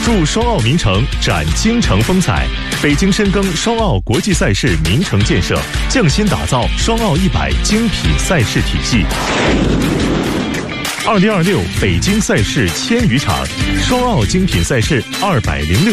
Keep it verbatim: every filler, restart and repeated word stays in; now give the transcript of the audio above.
助双澳名城展京城风采。北京深耕双澳国际赛事名城建设，匠心打造双澳一百精品赛事体系。二零二六北京赛事千余场，双澳精品赛事二百零六